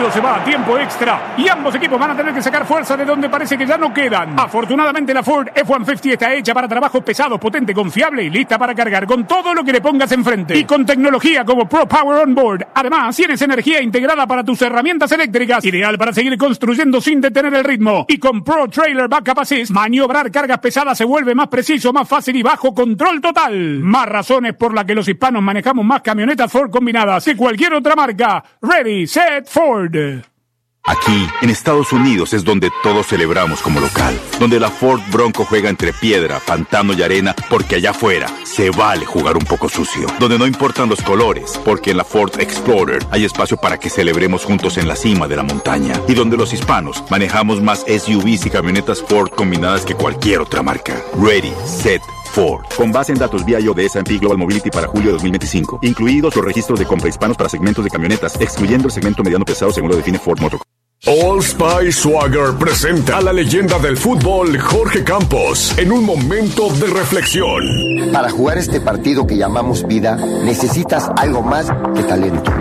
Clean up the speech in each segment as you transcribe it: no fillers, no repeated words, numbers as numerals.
partido se va a tiempo extra y ambos equipos van a tener que sacar fuerza de donde parece que ya no quedan. Afortunadamente la Ford F-150 está hecha para trabajos pesados, potente, confiable y lista para cargar con todo lo que le pongas enfrente. Y con tecnología como Pro Power On Board. Además, tienes energía integrada para tus herramientas eléctricas, ideal para seguir construyendo sin detener el ritmo. Y con Pro Trailer Backup Assist, maniobrar cargas pesadas se vuelve más preciso, más fácil y bajo control total. Más razones por las que los hispanos manejamos más camionetas Ford combinadas que cualquier otra marca. Ready, set, Ford. Aquí, en Estados Unidos, es donde todos celebramos como local. Donde la Ford Bronco juega entre piedra, pantano y arena, porque allá afuera se vale jugar un poco sucio. Donde no importan los colores, porque en la Ford Explorer hay espacio para que celebremos juntos en la cima de la montaña. Y donde los hispanos manejamos más SUVs y camionetas Ford combinadas que cualquier otra marca. Ready, set, Ford. Con base en datos BIO de S&P Global Mobility para julio de 2025. Incluidos los registros de compra hispanos para segmentos de camionetas, excluyendo el segmento mediano pesado según lo define Ford Motor. Old Spice Swagger presenta a la leyenda del fútbol Jorge Campos en un momento de reflexión. Para jugar este partido que llamamos vida, necesitas algo más que talento.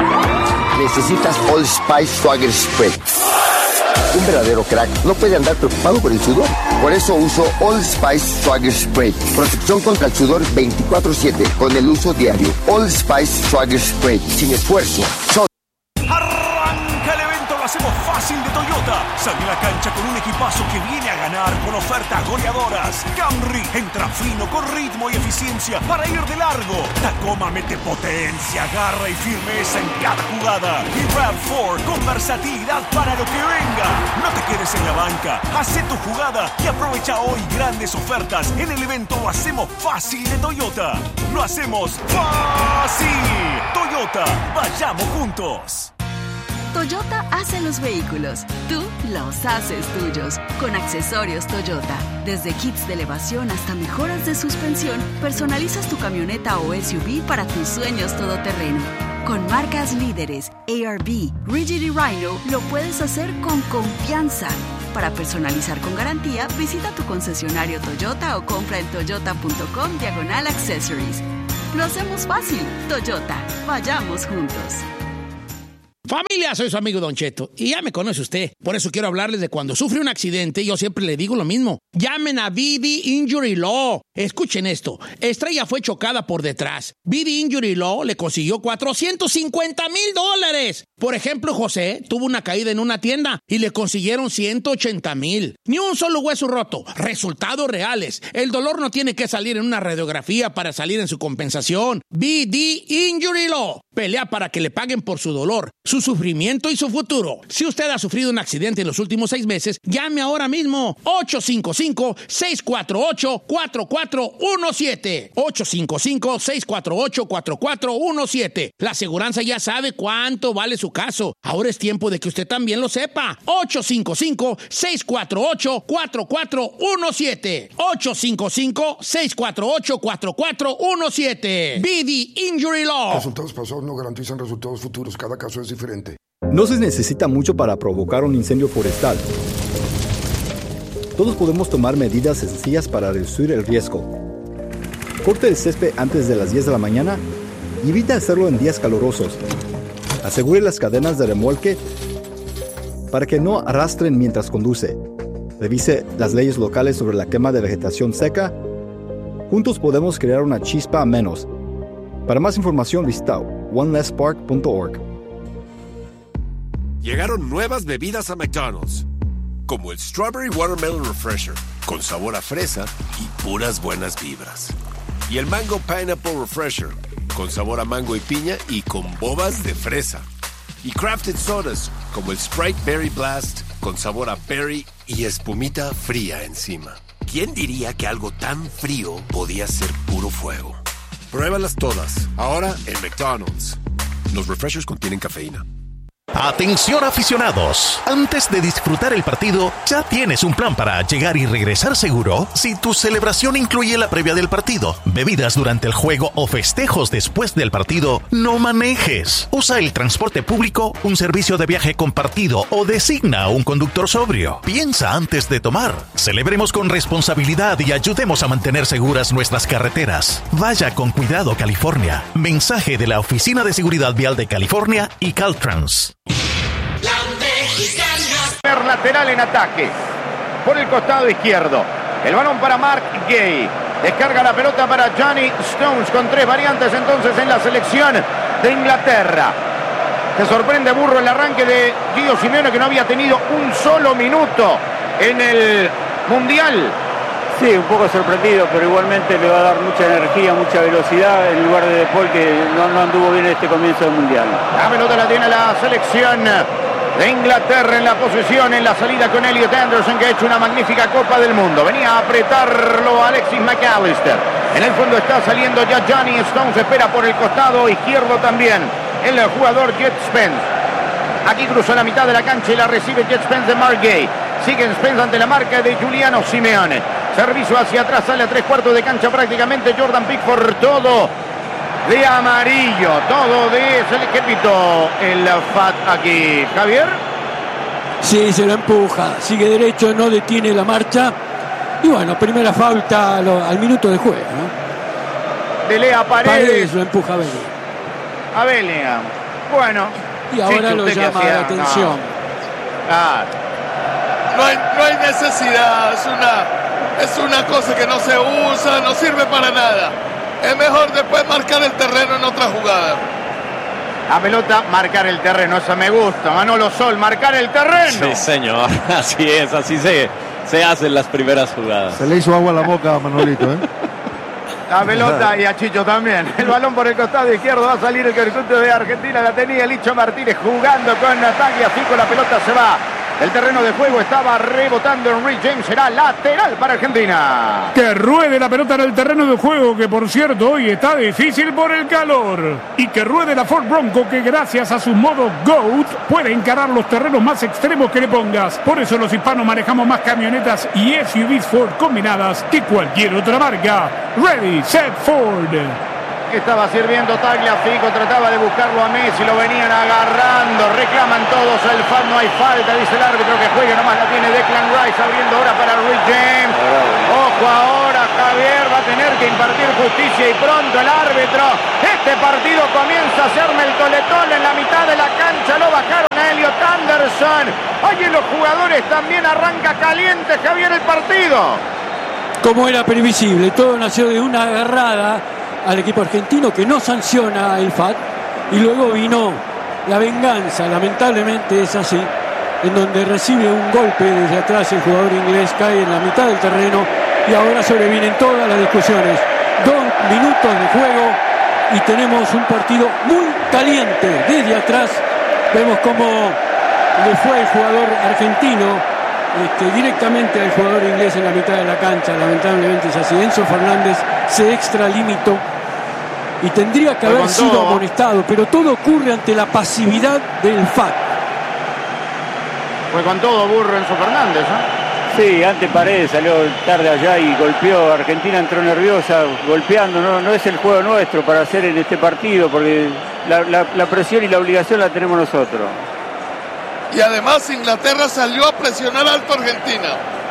Necesitas Old Spice Swagger Spray. Un verdadero crack no puede andar preocupado por el sudor. Por eso uso Old Spice Swagger Spray. Protección contra el sudor 24/7 con el uso diario. Old Spice Swagger Spray. Sin esfuerzo. Arranca el evento, lo hacemos fácil de Toyota. Sale a la cancha con un equipazo que viene a ganar con ofertas goleadoras. Camry entra fino con ritmo y eficiencia para ir de largo. Tacoma mete potencia, garra y firmeza en cada jugada. Y RAV4 con versatilidad para lo que venga. No te quedes en la banca, haz tu jugada y aprovecha hoy grandes ofertas en el evento Lo hacemos fácil de Toyota. Lo hacemos fácil. Toyota, vayamos juntos. Toyota hace los vehículos, tú los haces tuyos. Con accesorios Toyota, desde kits de elevación hasta mejoras de suspensión, personalizas tu camioneta o SUV para tus sueños todoterreno. Con marcas líderes, ARB, Rigid y Rhino, lo puedes hacer con confianza. Para personalizar con garantía, visita tu concesionario Toyota o compra en toyota.com/accessories. Lo hacemos fácil. Toyota, vayamos juntos. Familia, soy su amigo Don Cheto y ya me conoce usted. Por eso quiero hablarles de cuando sufre un accidente. Yo siempre le digo lo mismo. Llamen a BD Injury Law. Escuchen esto. Estrella fue chocada por detrás. BD Injury Law le consiguió $450,000. Por ejemplo, José tuvo una caída en una tienda y le consiguieron $180,000. Ni un solo hueso roto. Resultados reales. El dolor no tiene que salir en una radiografía para salir en su compensación. BD Injury Law. Pelea para que le paguen por su dolor, su sufrimiento y su futuro. Si usted ha sufrido un accidente en los últimos 6 meses, llame ahora mismo. 855-648-4417. 855-648-4417. La aseguranza ya sabe cuánto vale su caso. Ahora es tiempo de que usted también lo sepa. 855-648-4417. 855-648-4417. BD Injury Law. Resultados pasados no garantizan resultados futuros. Cada caso es diferente. No se necesita mucho para provocar un incendio forestal. Todos podemos tomar medidas sencillas para reducir el riesgo. Corte el césped antes de las 10 de la mañana y evita hacerlo en días calurosos. Asegure las cadenas de remolque para que no arrastren mientras conduce. Revise las leyes locales sobre la quema de vegetación seca. Juntos podemos crear una chispa menos. Para más información visita onelesspark.org. Llegaron nuevas bebidas a McDonald's, como el Strawberry Watermelon Refresher, con sabor a fresa y puras buenas vibras. Y el Mango Pineapple Refresher, con sabor a mango y piña y con bobas de fresa. Y crafted sodas, como el Sprite Berry Blast, con sabor a berry y espumita fría encima. ¿Quién diría que algo tan frío podía ser puro fuego? Pruébalas todas, ahora en McDonald's. Los refreshers contienen cafeína. Atención aficionados, antes de disfrutar el partido, ¿ya tienes un plan para llegar y regresar seguro? Si tu celebración incluye la previa del partido, bebidas durante el juego o festejos después del partido, no manejes. Usa el transporte público, un servicio de viaje compartido o designa a un conductor sobrio. Piensa antes de tomar. Celebremos con responsabilidad y ayudemos a mantener seguras nuestras carreteras. Vaya con cuidado, California. Mensaje de la Oficina de Seguridad Vial de California y Caltrans. Lateral en ataque. Por el costado izquierdo. El balón para Mark Gay. Descarga la pelota para Johnny Stones con 3 variantes entonces en la selección de Inglaterra. Se sorprende Burro el arranque de Gio Simeone, que no había tenido un solo minuto en el Mundial. Sí, un poco sorprendido, pero igualmente le va a dar mucha energía, mucha velocidad en lugar de Paul, que no anduvo bien este comienzo del Mundial. La pelota la tiene la selección de Inglaterra en la posesión, en la salida con Elliot Anderson, que ha hecho una magnífica Copa del Mundo. Venía a apretarlo Alexis McAllister. En el fondo está saliendo ya Johnny Stones, espera por el costado izquierdo también el jugador Jet Spence. Aquí cruzó la mitad de la cancha y la recibe Jet Spence de Mark Gay. Sigue Spence ante la marca de Giuliano Simeone. Servicio hacia atrás, sale a 3/4 de cancha prácticamente Jordan Pickford, todo de amarillo, todo de... ¿Qué pitó el FAT aquí, Javier? Sí, se lo empuja, sigue derecho, no detiene la marcha. Y bueno, primera falta al minuto de juego, ¿no? De Lea Paredes lo empuja a Bellingham. A Bellingham. Bueno. Y ahora lo llama la atención. No hay necesidad, es una cosa que no se usa, no sirve para nada. Es mejor después marcar el terreno en otra jugada. La pelota, marcar el terreno, esa me gusta. Manolo Sol, marcar el terreno. Sí, señor, así es, así se hacen las primeras jugadas. Se le hizo agua a la boca a Manolito, ¿eh? La pelota y a Chicho también. El balón por el costado izquierdo, va a salir el conjunto de Argentina. La tenía Licho Martínez jugando con Tagliafico. La pelota se va. El terreno de juego estaba rebotando en Reece James. Será lateral para Argentina. Que ruede la pelota en el terreno de juego, que por cierto hoy está difícil por el calor. Y que ruede la Ford Bronco, que gracias a su modo GOAT puede encarar los terrenos más extremos que le pongas. Por eso los hispanos manejamos más camionetas y SUVs Ford combinadas que cualquier otra marca. Ready, set, Ford. Estaba sirviendo Tagliafico, trataba de buscarlo a Messi, lo venían agarrando, reclaman todos el FAR, no hay falta, dice el árbitro que juegue, nomás la tiene Declan Rice, abriendo ahora para Reece James. Ojo ahora, Javier va a tener que impartir justicia y pronto el árbitro. Este partido comienza a hacerme el toletón en la mitad de la cancha, lo bajaron a Elliot Anderson. Oye, los jugadores también arranca caliente, Javier, el partido. Como era previsible, todo nació de una agarrada al equipo argentino que no sanciona el FAT, y luego vino la venganza, lamentablemente es así, en donde recibe un golpe desde atrás el jugador inglés, cae en la mitad del terreno y ahora sobrevienen todas las discusiones. 2 minutos de juego y tenemos un partido muy caliente. Desde atrás vemos cómo le fue el jugador argentino directamente al jugador inglés en la mitad de la cancha. Lamentablemente es así. Enzo Fernández se extralimitó y tendría que haber sido amonestado, pero todo ocurre ante la pasividad del FAT. Fue con todo Burro Enzo Fernández, ¿eh? Sí, ante Paredes salió tarde allá y golpeó. Argentina entró nerviosa, golpeando. No es el juego nuestro para hacer en este partido, porque la presión y la obligación la tenemos nosotros. Y además Inglaterra salió a presionar alto a Argentina.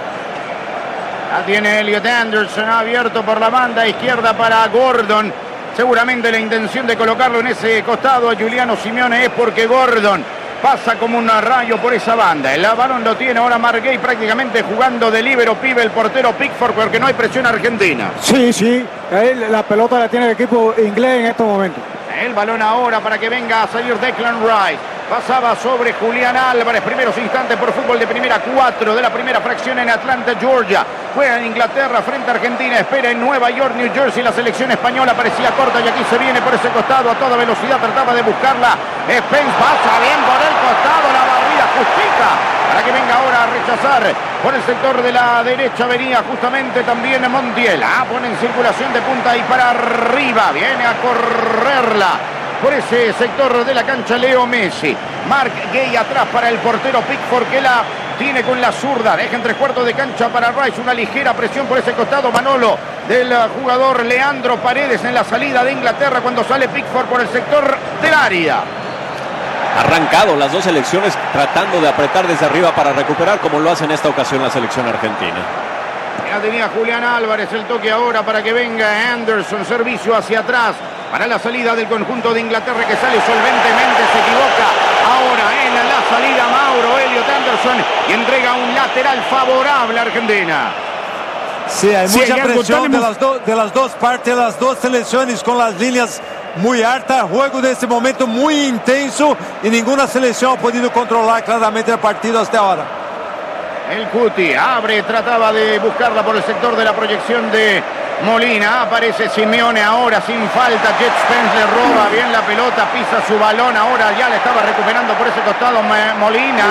La tiene Elliot Anderson abierto por la banda izquierda para Gordon. Seguramente la intención de colocarlo en ese costado a Giuliano Simeone es porque Gordon pasa como un rayo por esa banda. El balón lo tiene ahora Mark Gay prácticamente jugando de líbero, pibe el portero Pickford, porque no hay presión argentina. Sí, la pelota la tiene el equipo inglés en estos momentos. El balón ahora para que venga a salir Declan Rice. Pasaba sobre Julián Álvarez. Primeros instantes por fútbol de primera, 4 de la primera fracción en Atlanta, Georgia. Juega en Inglaterra frente a Argentina. Espera en Nueva York, New Jersey. La selección española parecía corta y aquí se viene por ese costado a toda velocidad. Trataba de buscarla. Spence pasa bien por el costado. La barrida justita para que venga ahora a rechazar. Por el sector de la derecha venía justamente también Montiel. Pone en circulación de punta y para arriba. Viene a correrla por ese sector de la cancha Leo Messi. Mark Gay atrás para el portero Pickford, que la tiene con la zurda. Deja en 3/4 de cancha para Rice. Una ligera presión por ese costado, Manolo, del jugador Leandro Paredes en la salida de Inglaterra cuando sale Pickford por el sector del área. Arrancado las dos selecciones tratando de apretar desde arriba para recuperar, como lo hace en esta ocasión la selección argentina. Ya tenía Julián Álvarez el toque ahora para que venga Anderson. Servicio hacia atrás para la salida del conjunto de Inglaterra, que sale solventemente, se equivoca ahora en la salida Mauro Elliot Anderson y entrega un lateral favorable a Argentina. Sí, hay mucha presión de las dos partes, las dos selecciones con las líneas muy altas. Juego de este momento muy intenso y ninguna selección ha podido controlar claramente el partido hasta ahora. El Cuti abre, trataba de buscarla por el sector de la proyección de Molina. Aparece Simeone ahora sin falta. Jet Spence le roba bien la pelota, pisa su balón. Ahora ya le estaba recuperando por ese costado Molina.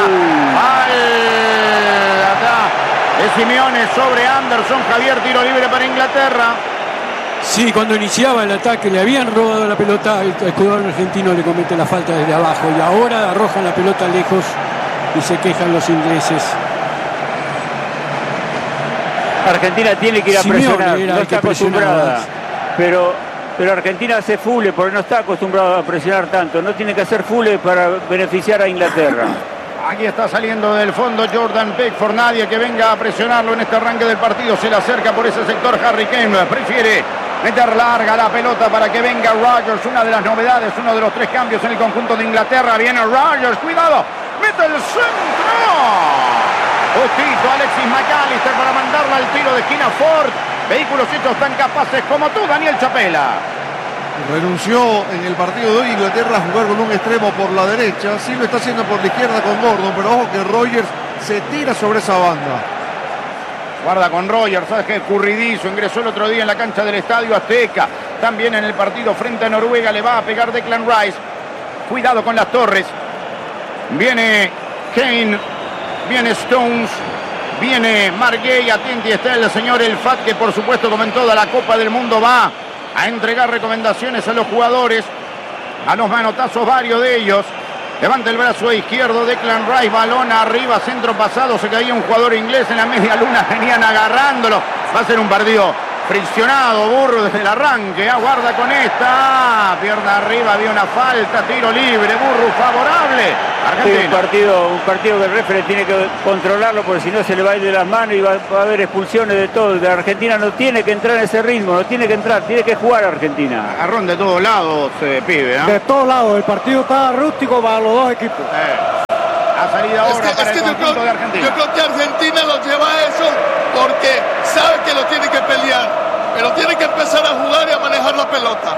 Falta de Simeone sobre Anderson. Javier, tiro libre para Inglaterra. Sí, cuando iniciaba el ataque le habían robado la pelota. El jugador argentino le comete la falta desde abajo. Y ahora arrojan la pelota lejos y se quejan los ingleses. Argentina tiene que ir a presionar, no está acostumbrada, pero Argentina hace full porque no está acostumbrado a presionar tanto, no tiene que hacer full para beneficiar a Inglaterra. Aquí está saliendo del fondo Jordan Pickford, nadie que venga a presionarlo en este arranque del partido, se le acerca por ese sector Harry Kane, prefiere meter larga la pelota para que venga Rodgers, una de las novedades, uno de los 3 cambios en el conjunto de Inglaterra, viene Rodgers, cuidado, mete el centro. Justito Alexis McAllister para mandarla al tiro de esquina Ford. Vehículos hechos tan capaces como tú, Daniel Chapela. Renunció en el partido de hoy Inglaterra a jugar con un extremo por la derecha. Sí lo está haciendo por la izquierda con Gordon, pero ojo que Rodgers se tira sobre esa banda. Guarda con Rodgers, sabes que escurridizo, ingresó el otro día en la cancha del Estadio Azteca. También en el partido frente a Noruega le va a pegar Declan Rice. Cuidado con las torres. Viene Kane. Viene Stones, viene Marguey, atenti está el señor El Fat, que por supuesto como en toda la Copa del Mundo va a entregar recomendaciones a los jugadores, a los manotazos varios de ellos. Levanta el brazo izquierdo, Declan Rice, balón arriba, centro pasado, se caía un jugador inglés en la media luna, venían agarrándolo. Va a ser un partido friccionado, Burro desde el arranque, aguarda con esta, pierna arriba, había una falta, tiro libre, Burro favorable. Argentina. Sí, un partido que el referee tiene que controlarlo porque si no se le va a ir de las manos y va a haber expulsiones de todo. De Argentina no tiene que entrar en ese ritmo, no tiene que entrar, tiene que jugar Argentina. Agarrón de todos lados, pibe. De todos lados, el partido está rústico para los dos equipos. La salida ahora para el conjunto de Argentina. Yo creo que Argentina lo lleva a eso porque sabe que lo tiene que pelear, pero tiene que empezar a jugar y a manejar la pelota.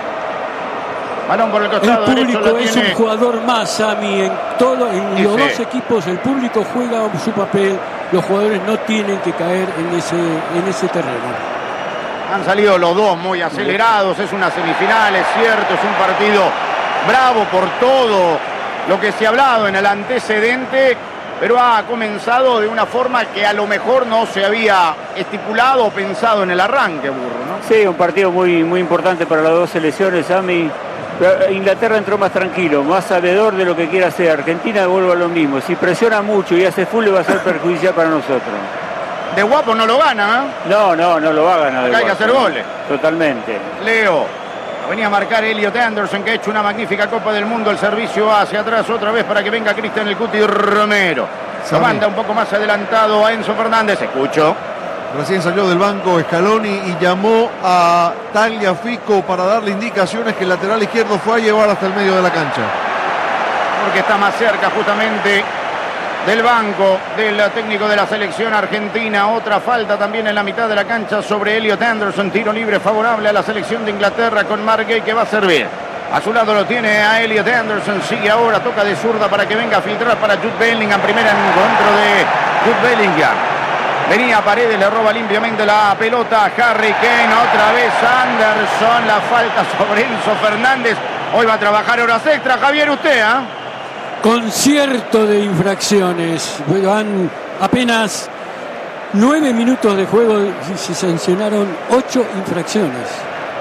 Balón por el costado el público derecho, es un jugador más, Sami, en los dos equipos el público juega su papel, los jugadores no tienen que caer en ese terreno. Han salido los dos muy acelerados, es una semifinal, es cierto, es un partido bravo por todo lo que se ha hablado en el antecedente, pero ha comenzado de una forma que a lo mejor no se había estipulado o pensado en el arranque, Burro, ¿no? Sí, un partido muy, muy importante para las dos selecciones, Sami. Inglaterra entró más tranquilo, más sabedor de lo que quiere hacer. Argentina vuelve a lo mismo. Si presiona mucho y hace full, va a ser perjudicial para nosotros. De guapo no lo gana, ¿eh? No lo va a ganar. Acá hay que hacer goles. Totalmente. Leo. Venía a marcar Elliot Anderson, que ha hecho una magnífica Copa del Mundo. El servicio hacia atrás otra vez para que venga Cristian El Cuti Romero. Lo manda un poco más adelantado a Enzo Fernández. Escucho. Recién salió del banco Scaloni y llamó a Tagliafico para darle indicaciones que el lateral izquierdo fue a llevar hasta el medio de la cancha. Porque está más cerca justamente del banco del técnico de la selección argentina. Otra falta también en la mitad de la cancha sobre Elliot Anderson. Tiro libre favorable a la selección de Inglaterra con Marguey, que va a servir. A su lado lo tiene a Elliot Anderson. Sigue ahora, toca de zurda para que venga a filtrar para Jude Bellingham. Primera encuentro de Jude Bellingham. Venía Paredes, le roba limpiamente la pelota a Harry Kane. Otra vez Anderson. La falta sobre Enzo Fernández. Hoy va a trabajar horas extra. Javier, usted, ¿ah? Concierto de infracciones. Van apenas 9 minutos de juego y se sancionaron 8 infracciones.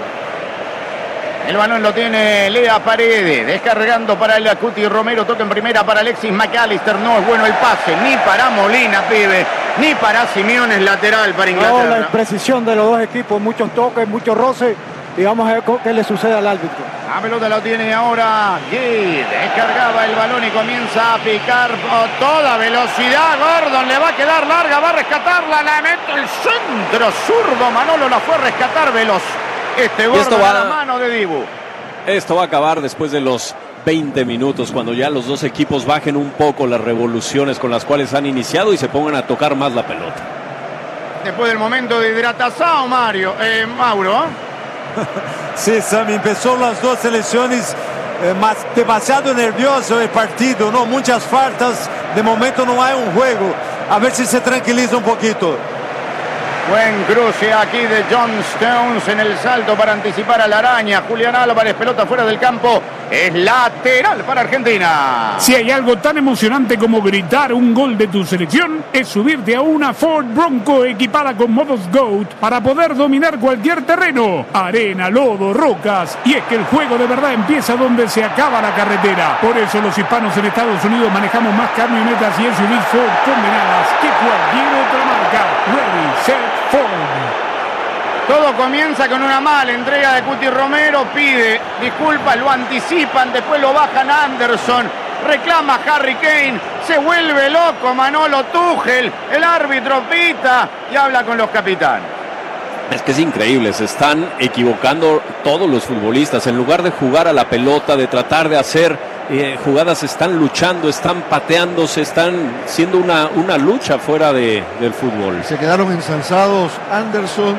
El balón lo tiene Lea Paredes, descargando para el Cuti Romero, toca en primera para Alexis McAllister, no es bueno el pase, ni para Molina, pibe, ni para Simeone, lateral para Inglaterra. No, la imprecisión de los dos equipos, muchos toques, muchos roces, y vamos a ver qué le sucede al árbitro. La pelota lo tiene ahora Gil, descargaba el balón y comienza a picar a toda velocidad. Gordon le va a quedar larga, va a rescatarla, la mete el centro zurdo, Manolo la fue a rescatar veloz. Gordon a la mano de Dibu. Esto va a acabar después de los 20 minutos, cuando ya los dos equipos bajen un poco las revoluciones con las cuales han iniciado y se pongan a tocar más la pelota. Después del momento de hidratación, Mauro. Sí, Sammy, empezó las dos selecciones demasiado nervioso el partido, ¿no? Muchas faltas, de momento no hay un juego. A ver si se tranquiliza un poquito. Buen cruce aquí de John Stones en el salto para anticipar a la araña. Julián Álvarez, pelota fuera del campo. Es lateral para Argentina. Si hay algo tan emocionante como gritar un gol de tu selección, es subirte a una Ford Bronco equipada con modos GOAT para poder dominar cualquier terreno. Arena, lodo, rocas. Y es que el juego de verdad empieza donde se acaba la carretera. Por eso los hispanos en Estados Unidos manejamos más camionetas y SUVs Ford combinadas que cualquier otra marca. Ready, set, Ford. Todo comienza con una mala entrega de Cuti Romero, pide disculpas, lo anticipan, después lo bajan Anderson, reclama Harry Kane, se vuelve loco Manolo Tuchel, el árbitro pita y habla con los capitanes. Es que es increíble, se están equivocando todos los futbolistas. En lugar de jugar a la pelota, de tratar de hacer jugadas, están luchando, están pateándose, están siendo una lucha fuera del fútbol. Se quedaron ensalzados Anderson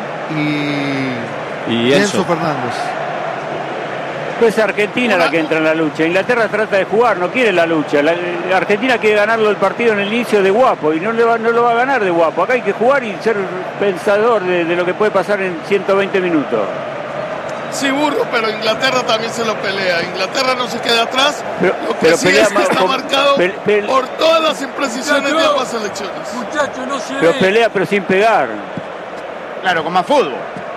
y Enzo Fernández. Pues Argentina la que entra en la lucha. Inglaterra trata de jugar, no quiere la lucha. La Argentina quiere ganarlo el partido en el inicio de guapo y no lo va a ganar de guapo. Acá hay que jugar y ser pensador de lo que puede pasar en 120 minutos. Sí, burro, pero Inglaterra también se lo pelea. Inglaterra no se queda atrás. Lo que sí es que está marcado por todas las imprecisiones de ambas selecciones. Muchachos, no se pero pelea, pero sin pegar. Claro, como a fútbol.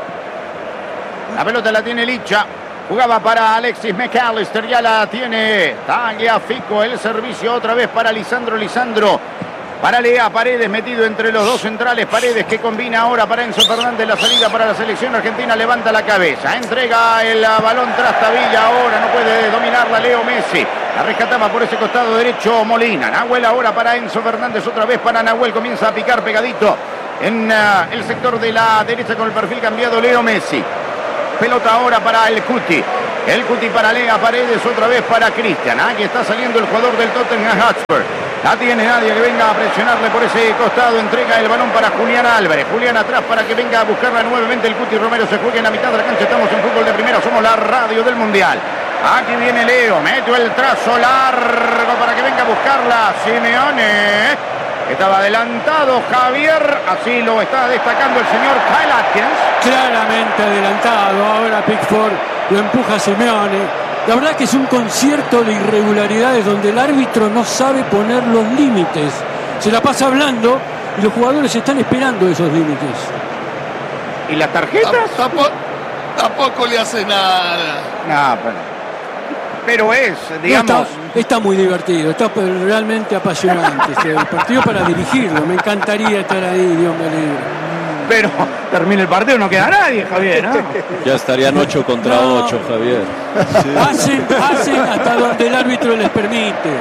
La pelota la tiene Licha. Jugaba para Alexis McAllister, ya la tiene Tagliafico, el servicio otra vez para Lisandro, para Lea Paredes, metido entre los dos centrales, Paredes que combina ahora para Enzo Fernández, la salida para la selección argentina, levanta la cabeza, entrega el balón tras Tabilla, ahora no puede dominarla Leo Messi, la rescataba por ese costado derecho Molina, Nahuel ahora para Enzo Fernández, otra vez para Nahuel, comienza a picar pegadito en el sector de la derecha con el perfil cambiado Leo Messi. Pelota ahora para el Cuti para Lea Paredes, otra vez para Cristian. Aquí está saliendo el jugador del Tottenham Hotspur. La tiene nadie que venga a presionarle por ese costado. Entrega el balón para Julián Álvarez. Julián atrás para que venga a buscarla nuevamente el Cuti Romero. Se juega en la mitad de la cancha. Estamos en fútbol de primera. Somos la radio del Mundial. Aquí viene Leo. Metió el trazo largo para que venga a buscarla Simeone. Estaba adelantado Javier, así lo está destacando el señor Kyle Atkins. Claramente adelantado, ahora Pickford lo empuja a Simeone. La verdad que es un concierto de irregularidades donde el árbitro no sabe poner los límites. Se la pasa hablando y los jugadores están esperando esos límites. ¿Y las tarjetas? Tampoco le hace nada. No, pero es, digamos... Está muy divertido, está realmente apasionante el partido para dirigirlo. Me encantaría estar ahí, Dios me libre. Pero termina el partido, no queda nadie, Javier, ¿no? Ya estarían 8 contra 8, Javier. Sí. Hacen hasta donde el árbitro les permite.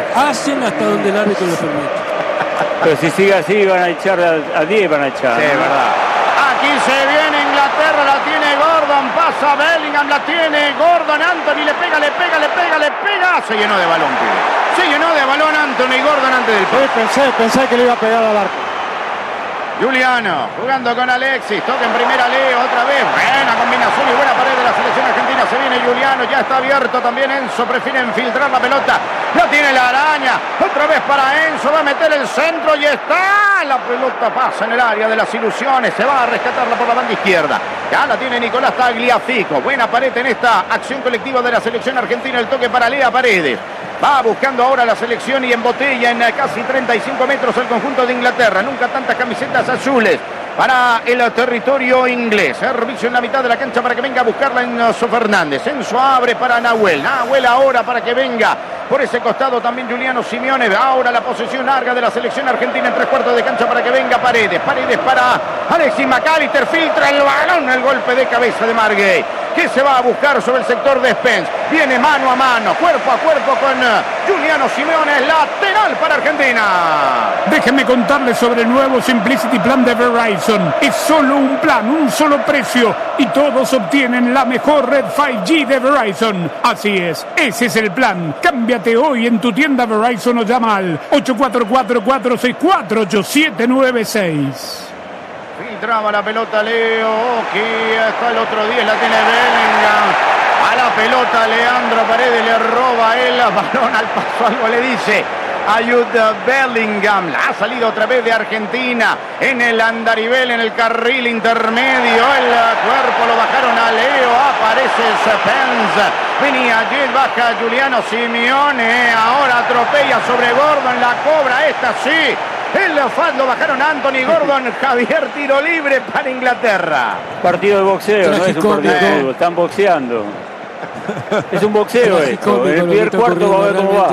Pero si sigue así, van a echar a 10, van a echar. Sí, verdad. Aquí se viene Inglaterra, la tiene Gordon, pasa Bellingham, la tiene Gordon, Anthony le pega. Se llenó de balón, tío. Se llenó de balón Anthony Gordon antes del pase. Pensé que le iba a pegar al arco. Juliano jugando con Alexis, toca en primera Leo otra vez, buena combinación y buena pared de la selección argentina, se viene Juliano, ya está abierto también Enzo, prefiere infiltrar la pelota, la tiene la araña, otra vez para Enzo, va a meter el centro y está, la pelota pasa en el área de las ilusiones, se va a rescatarla por la banda izquierda, ya la tiene Nicolás Tagliafico, buena pared en esta acción colectiva de la selección argentina, el toque para Lea Paredes. Va buscando ahora la selección y embotella en casi 35 metros el conjunto de Inglaterra. Nunca tantas camisetas azules para el territorio inglés. Servicio en la mitad de la cancha para que venga a buscarla Enzo Fernández. Enzo abre para Nahuel. Nahuel ahora para que venga por ese costado también Juliano Simeone. Ahora la posesión larga de la selección argentina en 3/4 de cancha para que venga Paredes. Paredes para Alexis McAllister. Filtra el balón. El golpe de cabeza de Margay. que se va a buscar sobre el sector de Spence. Viene mano a mano, cuerpo a cuerpo con Giuliano Simeone, lateral para Argentina. Déjenme contarles sobre el nuevo Simplicity Plan de Verizon. Es solo un plan, un solo precio y todos obtienen la mejor red 5G de Verizon. Así es, ese es el plan. Cámbiate hoy en tu tienda Verizon o llama al 844-464-8796. Filtraba la pelota Leo, que hasta el otro día la tiene Bellingham. A la pelota Leandro Paredes le roba el balón al paso, algo le dice ayuda Bellingham. La ha salido otra vez de Argentina en el andarivel, en el carril intermedio. El cuerpo lo bajaron a Leo, aparece Spence. Venía allí, baja Giuliano Simeone. Ahora atropella sobre Gordon, la cobra esta sí. El FAD lo bajaron a Anthony Gordon. Javier, tiro libre para Inglaterra. Partido de boxeo, no es un partido de fútbol, están boxeando. Es un boxeo esto. En el primer cuarto va a ver cómo va.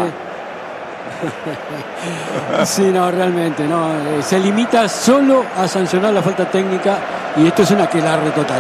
Sí, no, realmente no. Se limita solo a sancionar la falta técnica y esto es un aquelarre total.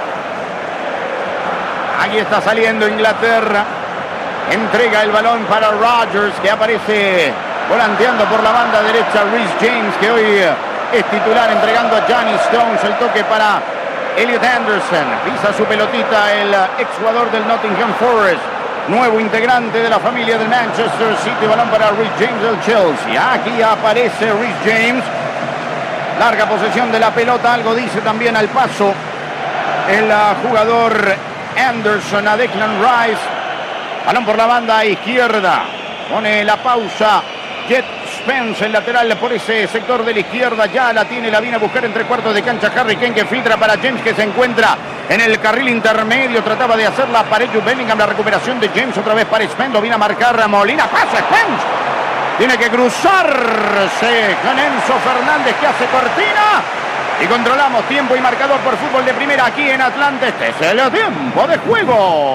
Aquí está saliendo Inglaterra. Entrega el balón para Rodgers, que aparece volanteando por la banda derecha. Reece James, que hoy es titular, entregando a Johnny Stones. El toque para Elliot Anderson. Pisa su pelotita el exjugador del Nottingham Forest, nuevo integrante de la familia del Manchester City. Balón para Reece James del Chelsea. Aquí aparece Reece James. Larga posesión de la pelota. Algo dice también al paso el jugador Anderson a Declan Rice. Balón por la banda izquierda. Pone la pausa Jet Spence, el lateral por ese sector de la izquierda. Ya la tiene, la viene a buscar entre cuartos de cancha Harry Kane, que filtra para James, que se encuentra en el carril intermedio. Trataba de hacerla para Jude Bellingham. La recuperación de James otra vez para Spence. Lo viene a marcar a Molina. Pasa Spence. Tiene que cruzarse con Enzo Fernández, que hace cortina. Y controlamos tiempo y marcador por Fútbol de Primera aquí en Atlanta. Este es el tiempo de juego.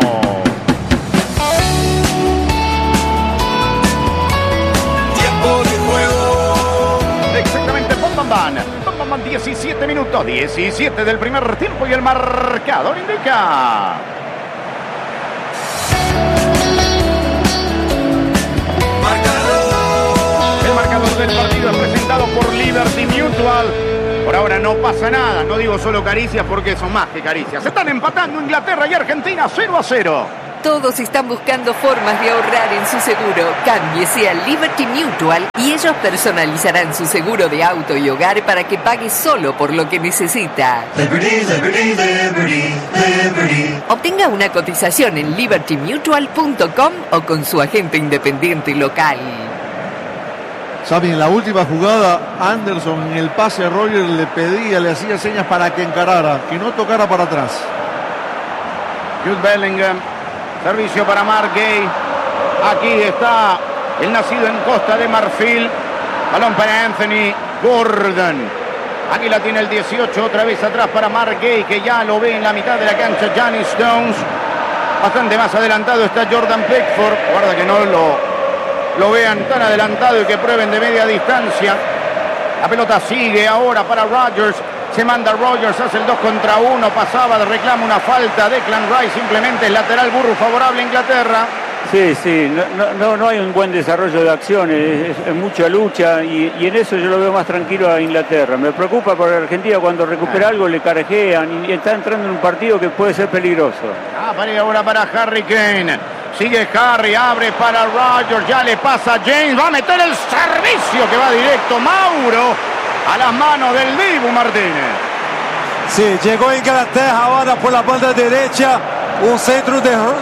Tiempo de juego. Exactamente, Bam, 17 minutos, 17 del primer tiempo y el marcador indica. El marcador del partido es presentado por Liberty Mutual. Por ahora no pasa nada, no digo solo caricias porque son más que caricias. Se están empatando Inglaterra y Argentina 0-0. Todos están buscando formas de ahorrar en su seguro. Cámbiese a Liberty Mutual y ellos personalizarán su seguro de auto y hogar para que pague solo por lo que necesita. Liberty, Liberty, Liberty, Liberty. Obtenga una cotización en libertymutual.com o con su agente independiente local. Saben, en la última jugada, Anderson en el pase a Rogers le pedía, le hacía señas para que encarara, que no tocara para atrás. Jude Bellingham, servicio para Mark Gay. Aquí está el nacido en Costa de Marfil. Balón para Anthony Gordon. Aquí la tiene el 18, otra vez atrás para Mark Gay, que ya lo ve en la mitad de la cancha Johnny Stones. Bastante más adelantado está Jordan Pickford. Guarda que no lo vean tan adelantado y que prueben de media distancia. La pelota sigue ahora para Rodgers. Se manda Rodgers, hace el 2 contra 1. Pasaba, reclama una falta. Declan Rice simplemente es lateral burro favorable a Inglaterra. Sí, no hay un buen desarrollo de acciones, es mucha lucha y en eso yo lo veo más tranquilo a Inglaterra. Me preocupa por Argentina cuando recupera algo, le carejean y está entrando en un partido que puede ser peligroso. Para ahora para Harry Kane. Sigue Harry, abre para Rodgers, ya le pasa a James, va a meter el servicio que va directo Mauro a las manos del Dibu Martínez. Sí, llegó Inglaterra ahora por la banda derecha, un centro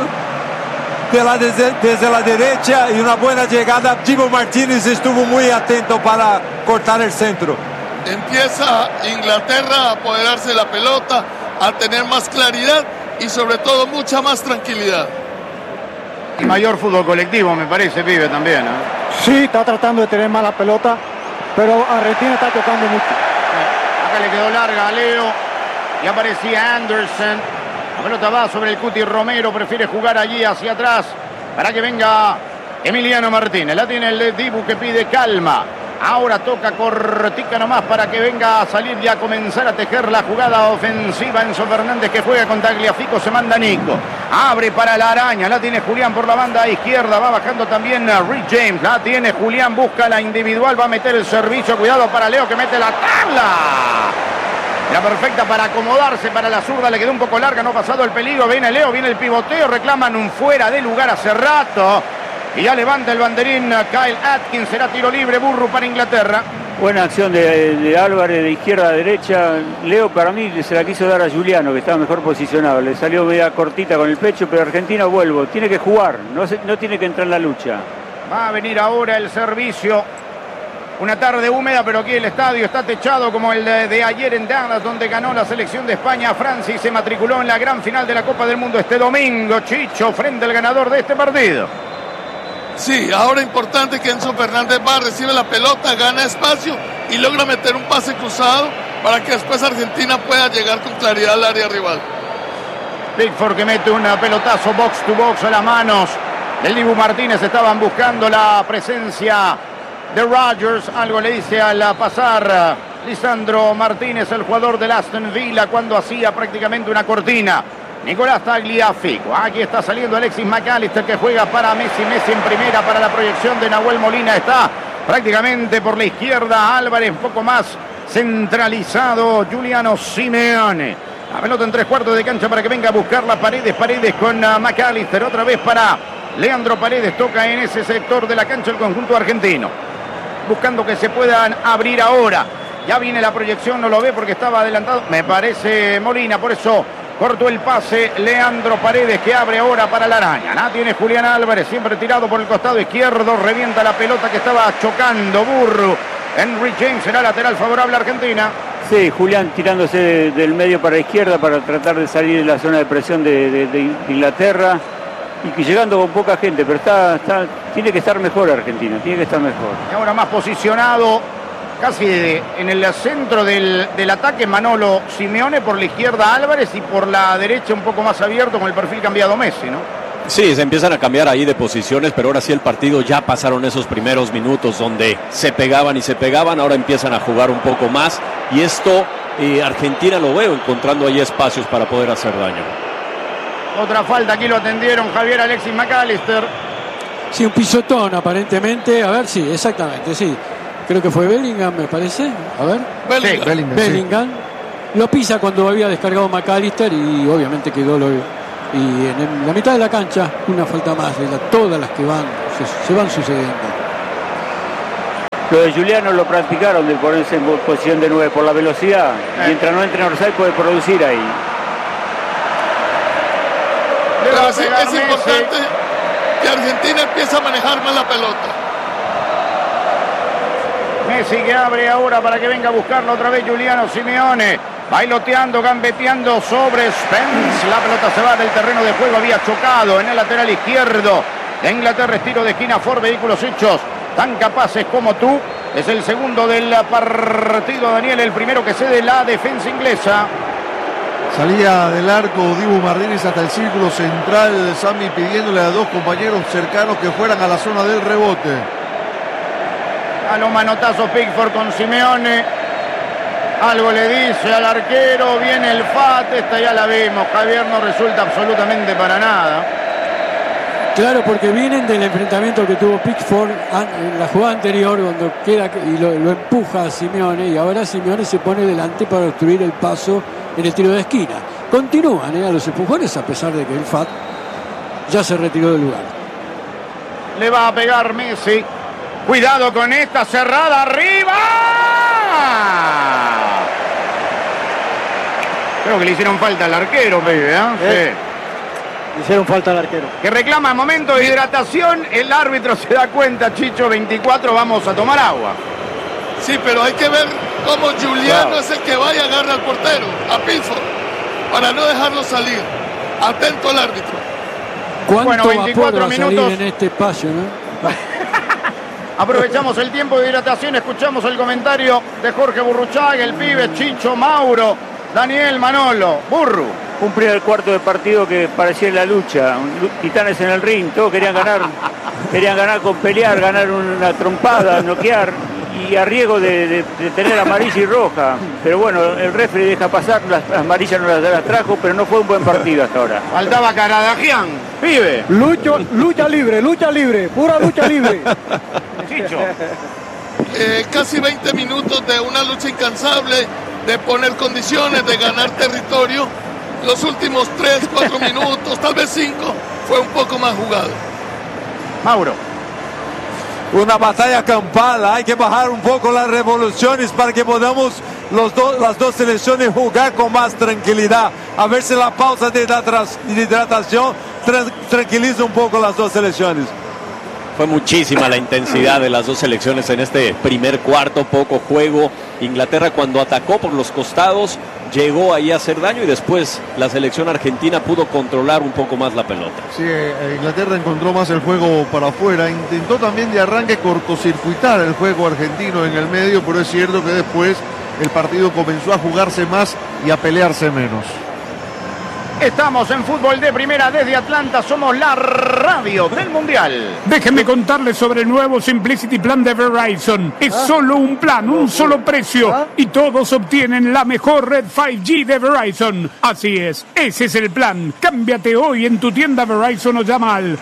desde la derecha y una buena llegada. Dibu Martínez estuvo muy atento para cortar el centro. Empieza Inglaterra a apoderarse de la pelota, a tener más claridad y sobre todo mucha más tranquilidad. Y mayor fútbol colectivo, me parece, pibe, también, ¿eh? Sí, está tratando de tener más la pelota, pero Argentina está tocando mucho. Acá le quedó larga a Leo y aparecía Anderson. La pelota va sobre el Cuti Romero, prefiere jugar allí hacia atrás para que venga Emiliano Martínez. La tiene el Dibu, que pide calma. Ahora toca cortica nomás para que venga a salir y a comenzar a tejer la jugada ofensiva. Enzo Fernández que juega con Tagliafico, se manda Nico. Abre para la araña, la tiene Julián por la banda izquierda. Va bajando también Rick James, la tiene Julián, busca la individual, va a meter el servicio. Cuidado para Leo que mete la tabla. Era perfecta para acomodarse para la zurda, le quedó un poco larga, no ha pasado el peligro. Viene Leo, viene el pivoteo, reclaman un fuera de lugar hace rato. Y ya levanta el banderín Kyle Atkins, será tiro libre, Burru para Inglaterra. Buena acción de Álvarez de izquierda a derecha. Leo para mí se la quiso dar a Giuliano, que estaba mejor posicionado. Le salió media cortita con el pecho, pero Argentina tiene que jugar, no tiene que entrar en la lucha. Va a venir ahora el servicio. Una tarde húmeda, pero aquí el estadio está techado como el de ayer en Dallas, donde ganó la selección de España a Francia y se matriculó en la gran final de la Copa del Mundo este domingo. Chicho frente al ganador de este partido. Sí, ahora importante que Enzo Fernández recibe la pelota, gana espacio y logra meter un pase cruzado para que después Argentina pueda llegar con claridad al área rival. Pickford que mete un pelotazo box to box a las manos del Dibu Martínez. Estaban buscando la presencia de Rodgers. Algo le dice al pasar Lisandro Martínez, el jugador del Aston Villa, cuando hacía prácticamente una cortina. Nicolás Tagliafico. Aquí está saliendo Alexis McAllister que juega para Messi. Messi en primera para la proyección de Nahuel Molina. Está prácticamente por la izquierda Álvarez, un poco más centralizado Giuliano Simeone. La pelota en 3/4 de cancha para que venga a buscar la Paredes con McAllister. Otra vez para Leandro Paredes. Toca en ese sector de la cancha el conjunto argentino. Buscando que se puedan abrir ahora. Ya viene la proyección, no lo ve porque estaba adelantado. Me parece Molina, por eso cortó el pase Leandro Paredes que abre ahora para la araña. La tiene Julián Álvarez, siempre tirado por el costado izquierdo. Revienta la pelota que estaba chocando Burru. Henry James será lateral favorable a Argentina. Sí, Julián tirándose del medio para la izquierda para tratar de salir de la zona de presión de Inglaterra. Y que llegando con poca gente, pero tiene que estar mejor Argentina, tiene que estar mejor. Y ahora más posicionado, casi en el centro del ataque, Manolo Simeone, por la izquierda Álvarez y por la derecha un poco más abierto con el perfil cambiado Messi, ¿no? Sí, se empiezan a cambiar ahí de posiciones, pero ahora sí el partido ya pasaron esos primeros minutos donde se pegaban y se pegaban, ahora empiezan a jugar un poco más y esto Argentina lo veo encontrando ahí espacios para poder hacer daño. Otra falta, aquí lo atendieron Javier Alexis McAllister. Sí, un pisotón aparentemente. A ver, sí, exactamente, sí. Creo que fue Bellingham, me parece. A ver. Sí, Bellingham. Sí. Lo pisa cuando había descargado McAllister y obviamente quedó y en la mitad de la cancha una falta más de todas las que se van sucediendo. Lo de Giuliano lo practicaron de ponerse en posición de 9 por la velocidad. Mientras no entre en Orsay puede producir ahí. Pero es importante que Argentina empiece a manejar más la pelota. Messi que abre ahora para que venga a buscarlo otra vez Giuliano Simeone. Bailoteando, gambeteando sobre Spence. La pelota se va del terreno de juego. Había chocado en el lateral izquierdo de Inglaterra. Tiro de esquina Ford Vehículos Hechos. Tan capaces como tú. Es el segundo del partido, Daniel. El primero que cede la defensa inglesa. Salía del arco Dibu Martínez hasta el círculo central, Sammy pidiéndole a dos compañeros cercanos que fueran a la zona del rebote. A los manotazos Pickford con Simeone. Algo le dice al arquero, viene el FAT, esta ya la vimos, Javier, no resulta absolutamente para nada. Claro, porque vienen del enfrentamiento que tuvo Pickford en la jugada anterior, cuando queda y lo empuja a Simeone, y ahora Simeone se pone delante para obstruir el paso en el tiro de esquina. Continúan a los empujones a pesar de que el FAT ya se retiró del lugar. Le va a pegar Messi. Cuidado con esta cerrada arriba. Creo que le hicieron falta al arquero, baby, ¿eh? Sí. Le hicieron falta al arquero. Que reclama momento de hidratación. El árbitro se da cuenta, Chicho, 24, vamos a tomar agua. Sí, pero hay que ver cómo Giuliano es el que vaya a agarrar al portero, a Pickford, para no dejarlo salir. Atento al árbitro. ¿Cuánto 24 minutos en este espacio, no? Aprovechamos el tiempo de hidratación, escuchamos el comentario de Jorge Burruchaga, el pibe, Chicho, Mauro, Daniel, Manolo, Burru. Un primer cuarto de partido que parecía en la lucha, titanes en el ring, todos querían ganar con pelear, ganar una trompada, noquear. y a riesgo de tener amarilla y roja. Pero bueno, el referee deja pasar, las amarillas no las trajo, pero no fue un buen partido hasta ahora. Faltaba Caradagian, pibe. Lucha libre, pura lucha libre. Chicho. Casi 20 minutos de una lucha incansable, de poner condiciones, de ganar territorio. Los últimos 3, 4 minutos, tal vez 5, fue un poco más jugado. Mauro. Una batalla campal, hay que bajar un poco las revoluciones para que podamos las dos selecciones jugar con más tranquilidad. A ver si la pausa de hidratación tranquiliza un poco las dos selecciones. Fue muchísima la intensidad de las dos selecciones en este primer cuarto, poco juego. Inglaterra cuando atacó por los costados llegó ahí a hacer daño y después la selección argentina pudo controlar un poco más la pelota. Sí, Inglaterra encontró más el juego para afuera, intentó también de arranque cortocircuitar el juego argentino en el medio, pero es cierto que después el partido comenzó a jugarse más y a pelearse menos. Estamos en Fútbol de Primera desde Atlanta, somos la radio del Mundial. Déjenme contarles sobre el nuevo Simplicity Plan de Verizon. Es solo un plan, un solo precio y todos obtienen la mejor red 5G de Verizon. Así es, ese es el plan. Cámbiate hoy en tu tienda Verizon o llama al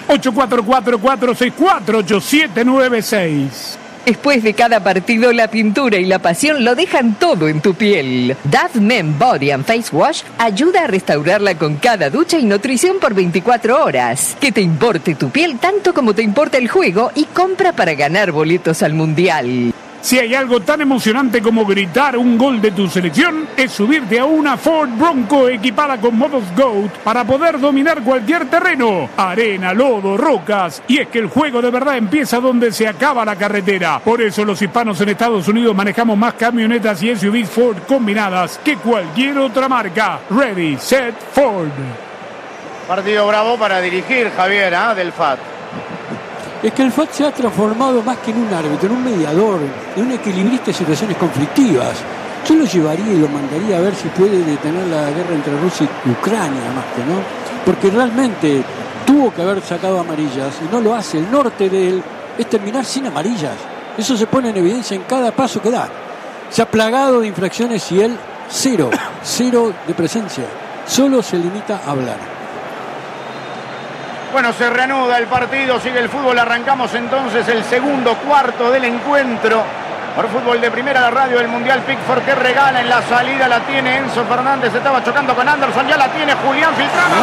844-464-8796. Después de cada partido, la pintura y la pasión lo dejan todo en tu piel. Dove Men Body and Face Wash ayuda a restaurarla con cada ducha y nutrición por 24 horas. Que te importe tu piel tanto como te importa el juego y compra para ganar boletos al Mundial. Si hay algo tan emocionante como gritar un gol de tu selección, es subirte a una Ford Bronco equipada con modos GOAT para poder dominar cualquier terreno, arena, lodo, rocas. Y es que el juego de verdad empieza donde se acaba la carretera. Por eso los hispanos en Estados Unidos manejamos más camionetas y SUVs Ford combinadas que cualquier otra marca. Ready, set, Ford. Partido bravo para dirigir Javier, del FAT. Es que el FAT se ha transformado más que en un árbitro, en un mediador, en un equilibrista de situaciones conflictivas. Yo lo llevaría y lo mandaría a ver si puede detener la guerra entre Rusia y Ucrania, más que no. Porque realmente tuvo que haber sacado amarillas y no lo hace. El norte de él es terminar sin amarillas. Eso se pone en evidencia en cada paso que da. Se ha plagado de infracciones y él cero de presencia. Solo se limita a hablar. Bueno, se reanuda el partido, sigue el fútbol, arrancamos entonces el segundo cuarto del encuentro. Por Fútbol de Primera, la radio del Mundial. Pickford que regala en la salida, la tiene Enzo Fernández, estaba chocando con Anderson, ya la tiene Julián filtrando.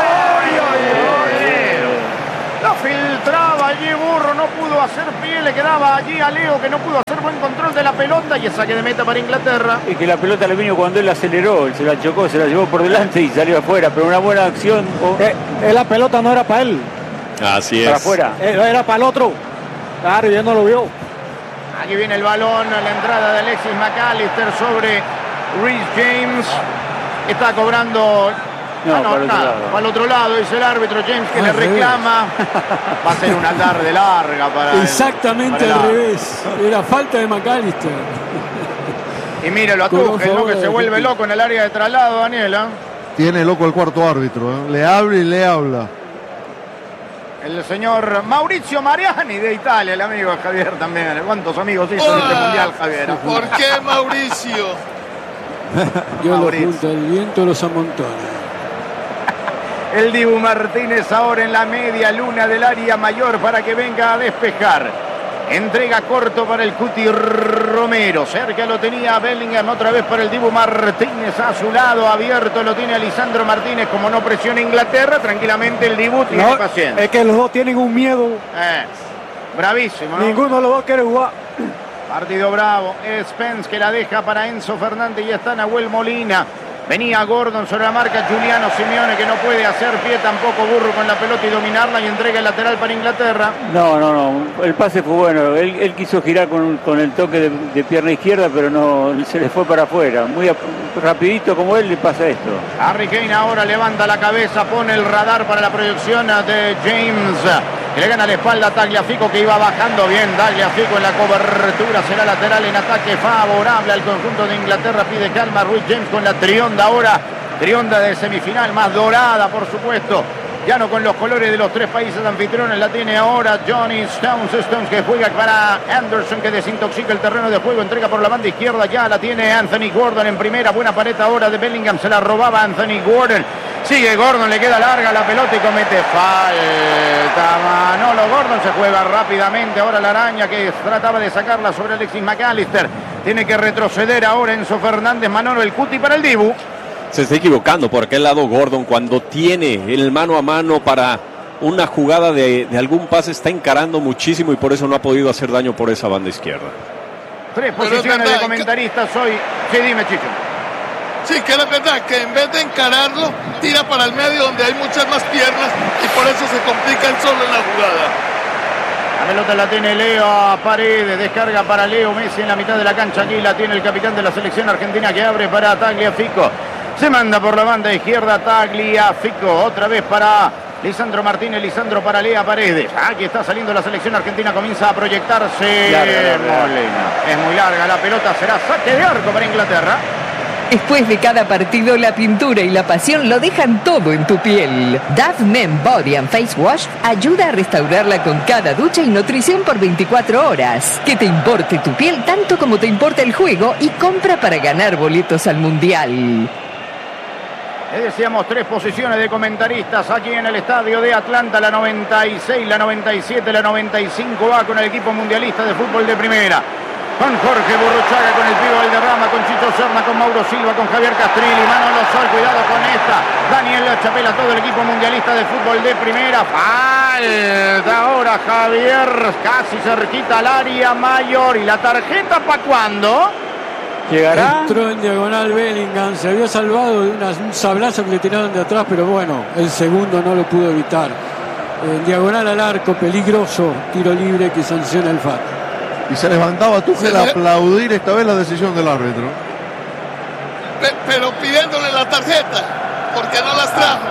La filtraba allí Burro, no pudo hacer pie, le quedaba allí a Leo que no pudo hacer buen control de la pelota y el saque de meta para Inglaterra. Y que la pelota le vino cuando él aceleró, él se la chocó, se la llevó por delante y salió afuera, pero una buena acción. La pelota no era para él. Así es. Para afuera. Era para el otro. Claro, ya no lo vio. Aquí viene el balón, la entrada de Alexis McAllister sobre Reece James. Está cobrando... para el otro lado, dice el árbitro James que le reclama. Va a ser una tarde larga para exactamente el al revés. Era falta de McAllister. Y míralo a Tuchel, ¿no? Que se vuelve loco en el área de traslado, Daniela. Tiene loco el cuarto árbitro, Le habla y le habla. El señor Maurizio Mariani de Italia, el amigo Javier también. ¿Cuántos amigos hizo en este mundial, Javier? ¿Por qué Mauricio? Yo lo junto, el viento los amontona. El Dibu Martínez ahora en la media luna del área mayor para que venga a despejar. Entrega corto para el Cuti Romero. Cerca lo tenía Bellingham, otra vez para el Dibu Martínez a su lado. Abierto lo tiene Lisandro Martínez. Como no presiona Inglaterra, tranquilamente el Dibu tiene paciencia. Es que los dos tienen un miedo. Bravísimo, ¿no? Ninguno de los dos quiere jugar. Partido bravo. Spence que la deja para Enzo Fernández y está Nahuel Molina. Venía Gordon sobre la marca, Giuliano Simeone que no puede hacer pie, tampoco Burro con la pelota y dominarla y entrega el lateral para Inglaterra. No, el pase fue bueno, él quiso girar con el toque de pierna izquierda, pero no se le fue para afuera, muy rapidito como él le pasa esto. Harry Kane ahora levanta la cabeza, pone el radar para la proyección de James, que le gana la espalda a Tagliafico que iba bajando bien, Tagliafico en la cobertura, será lateral en ataque favorable al conjunto de Inglaterra, pide calma Ruiz James con la trionda ahora, trionda de semifinal más dorada por supuesto, Ya no con los colores de los tres países anfitriones, la tiene ahora Johnny Stones que juega para Anderson, que desintoxica el terreno de juego, entrega por la banda izquierda, ya la tiene Anthony Gordon en primera, buena pared ahora de Bellingham, se la robaba Anthony Gordon, sigue Gordon, le queda larga la pelota y comete falta. Manolo Gordon se juega rápidamente, ahora la araña que trataba de sacarla sobre Alexis McAllister, tiene que retroceder ahora Enzo Fernández. Manolo, el cuti para el Dibu. Se está equivocando por aquel lado Gordon cuando tiene el mano a mano para una jugada de algún pase, está encarando muchísimo y por eso no ha podido hacer daño por esa banda izquierda. Tres posiciones de comentaristas hoy. Sí, dime, Chicho. Sí, que es verdad que en vez de encararlo, tira para el medio donde hay muchas más piernas y por eso se complica el solo en la jugada. La pelota la tiene Leo a Paredes, descarga para Leo Messi en la mitad de la cancha, aquí la tiene el capitán de la selección argentina que abre para Tagliafico. Se manda por la banda izquierda Tagliafico, otra vez para Lisandro Martínez, Lisandro para Lea Paredes. Aquí está saliendo la selección argentina, comienza a proyectarse. Molina. Es muy larga la pelota, será saque de arco para Inglaterra. Después de cada partido, la pintura y la pasión lo dejan todo en tu piel. Dove Men Body and Face Wash ayuda a restaurarla con cada ducha y nutrición por 24 horas. Que te importe tu piel tanto como te importa el juego y compra para ganar boletos al Mundial. Les decíamos tres posiciones de comentaristas aquí en el estadio de Atlanta, la 96, la 97, la 95 va con el equipo mundialista de fútbol de primera. Con Jorge Burruchaga, con el Pibe Valderrama, con Chicho Serna, con Mauro Silva, con Javier Castrilli, Manolo Sol, cuidado con esta, Daniel Chapela, todo el equipo mundialista de fútbol de primera. Falta ahora Javier, casi cerquita al área mayor. ¿Y la tarjeta para cuándo? ¿Llegará? Entró en diagonal Bellingham, se había salvado de un sablazo que le tiraron de atrás, pero bueno, el segundo no lo pudo evitar. En diagonal al arco, peligroso, tiro libre que sanciona el FAT. Y se levantaba Tuchel a aplaudir esta vez la decisión del árbitro. Pero pidiéndole la tarjeta, porque no las trajo.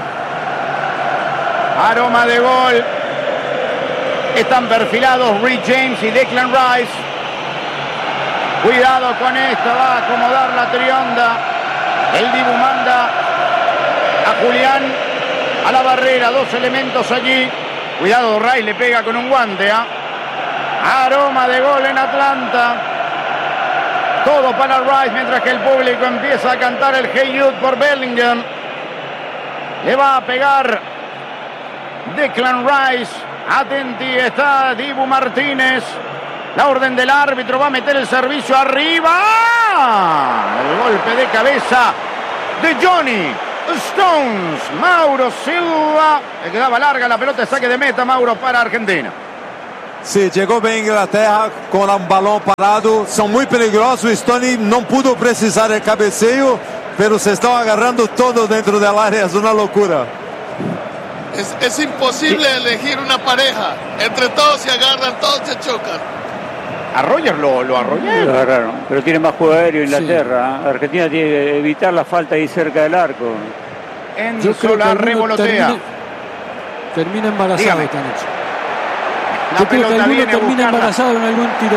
Aroma de gol. Están perfilados Reece James y Declan Rice. Cuidado con esta, va a acomodar la trionda. El Dibu manda a Julián a la barrera, dos elementos allí. Cuidado, Rice le pega con un guante, Aroma de gol en Atlanta. Todo para Rice mientras que el público empieza a cantar el Hey Jude por Bellingham. Le va a pegar Declan Rice. Atenti está Dibu Martínez. La orden del árbitro, va a meter el servicio arriba. El golpe de cabeza de Johnny Stones. Mauro Silva. Le quedaba larga la pelota de saque de meta, Mauro, para Argentina. Sí, llegó bien Inglaterra con un balón parado. Son muy peligrosos. Stoney no pudo precisar el cabeceo, pero se están agarrando todo dentro del área. Es una locura. Es imposible elegir una pareja. Entre todos se agarran, todos se chocan. A Roger lo arrollaron. Lo agarraron, pero tiene más juego aéreo Inglaterra. Sí. Argentina tiene que evitar la falta ahí cerca del arco. Enzo la revolotea. Termina embarazado esta noche. La pelota viene termina embarazado en algún tiro.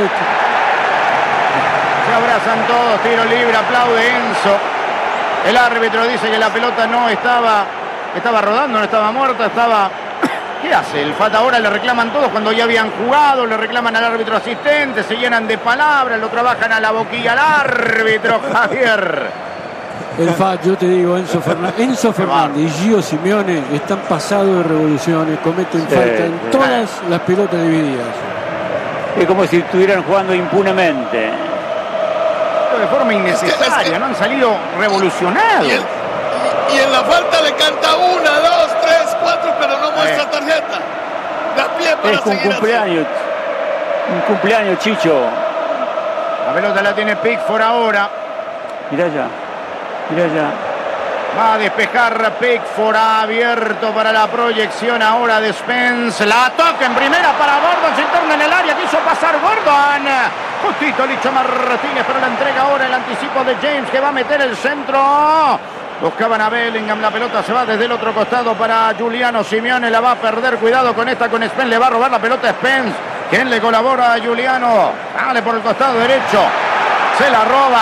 Se abrazan todos, tiro libre, aplaude Enzo. El árbitro dice que la pelota no estaba rodando, no estaba muerta, estaba... ¿Qué hace? El FAT ahora le reclaman todos cuando ya habían jugado, le reclaman al árbitro asistente, se llenan de palabras, lo trabajan a la boquilla al árbitro, Javier. El FAT, yo te digo, Enzo Fernández y Gio Simeone están pasados de revoluciones, cometen falta en todas las pelotas divididas. Es como si estuvieran jugando impunemente. De forma innecesaria, no han salido revolucionados. Y en la falta le canta 1, 2, 3, 4, pero no muestra tarjeta. Da pie para seguir cumpleaños. Un cumpleaños, Chicho. La pelota la tiene Pickford ahora. Mira ya. Va a despejar Pickford, abierto para la proyección ahora de Spence. La toca en primera para Gordon, se interna en el área, quiso pasar Gordon. Justito Licho Martínez, pero la entrega ahora el anticipo de James que va a meter el centro. Buscaban a Bellingham, la pelota se va desde el otro costado para Giuliano Simeone, la va a perder, cuidado con esta, con Spence, le va a robar la pelota a Spence. ¿Quién le colabora a Giuliano? Sale por el costado derecho, se la roba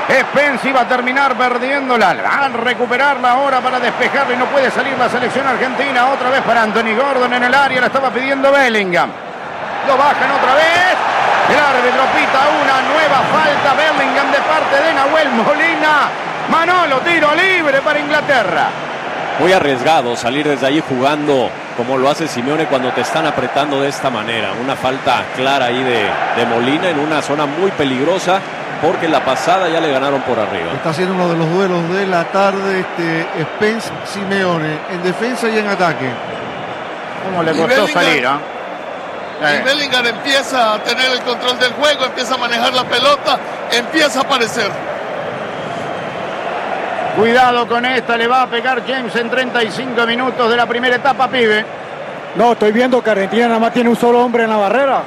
Spence iba a terminar perdiéndola. Al recuperarla ahora para despejarla y no puede salir la selección argentina. Otra vez para Anthony Gordon en el área. La estaba pidiendo Bellingham. Lo bajan otra vez. El árbitro pita una nueva falta. Bellingham de parte de Nahuel Molina. Manolo, tiro libre para Inglaterra. Muy arriesgado salir desde allí jugando como lo hace Simeone cuando te están apretando de esta manera. Una falta clara ahí de Molina en una zona muy peligrosa, porque la pasada ya le ganaron por arriba. Está siendo uno de los duelos de la tarde Spence-Simeone, en defensa y en ataque. ¿Cómo le costó salir? Y Bellingham empieza a tener el control del juego, empieza a manejar la pelota, empieza a aparecer. Cuidado con esta, le va a pegar James en 35 minutos de la primera etapa, pibe. No, estoy viendo que Argentina nada más tiene un solo hombre en la barrera.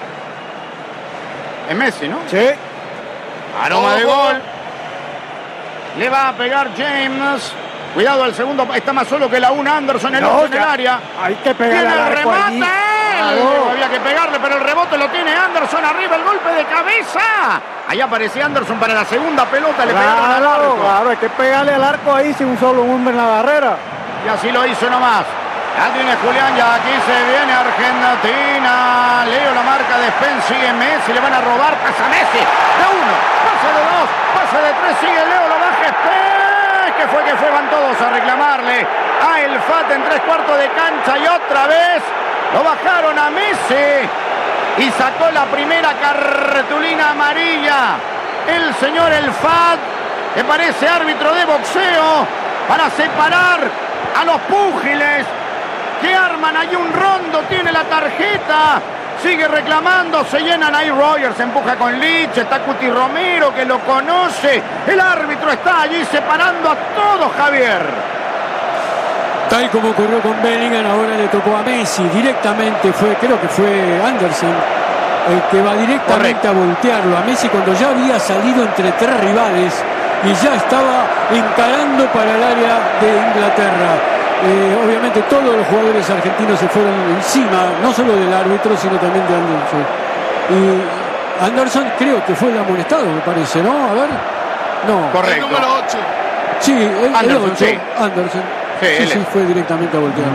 Es Messi, ¿no? Sí. Aroma de gol. Le va a pegar James. Cuidado al segundo. Está más solo que la una Anderson en el área. Hay que pegarle al arco allí. Había que pegarle, pero el rebote lo tiene Anderson arriba. El golpe de cabeza. Ahí aparecía Anderson para la segunda pelota. Le pegaron al arco. Claro, hay que pegarle al arco ahí sin un solo hombre en la barrera. Y así lo hizo nomás. Ya tiene Julián, ya aquí se viene Argentina. Leo la marca de Spence, sigue Messi, le van a robar, pasa Messi. De uno, pasa de dos, pasa de tres, sigue Leo, lo baja Spence. ¿Qué fue? Van todos a reclamarle a El Fat en 3/4 de cancha y otra vez lo bajaron a Messi. Y sacó la primera cartulina amarilla el señor El Fat, que parece árbitro de boxeo, para separar a los púgiles que arman ahí un rondo. Tiene la tarjeta, sigue reclamando, se llenan ahí. Rogers empuja con Lich, está Cuti Romero que lo conoce. El árbitro está allí separando a todos, Javier. Tal como ocurrió con Bellingham, ahora le tocó a Messi directamente. Creo que fue Anderson el que va directamente a voltearlo a Messi cuando ya había salido entre tres rivales y ya estaba encarando para el área de Inglaterra. Obviamente todos los jugadores argentinos se fueron encima, no solo del árbitro, sino también de Anderson. Y Anderson creo que fue el amonestado, me parece, ¿no? A ver. No. Correcto. El número 8. Sí, el 8, sí. Anderson. Sí, fue directamente a voltear.